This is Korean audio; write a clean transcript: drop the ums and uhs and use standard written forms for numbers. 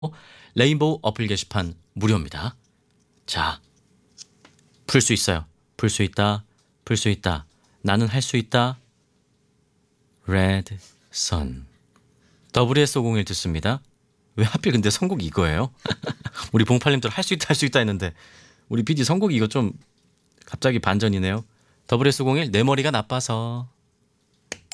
레인보우 어플 게시판 무료입니다. 자, 풀 수 있어요. 풀 수 있다. 풀 수 있다. 나는 할 수 있다. Red Sun. WS501 듣습니다. 왜 하필 근데 선곡이 이거예요? 우리 봉팔님들 할 수 있다 할 수 있다 했는데 우리 PD 선곡이 이거 좀 갑자기 반전이네요. WS501 내 머리가 나빠서